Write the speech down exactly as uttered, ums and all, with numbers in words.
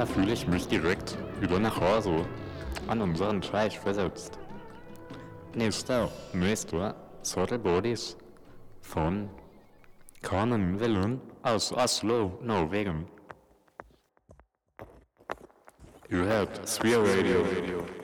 Da fühle ich mich direkt wieder nach Hause an unseren Teich versetzt. Nächster, nächster Sorte Bodies von Carmen Willen aus Oslo, Norwegen. You have Sphere Radio.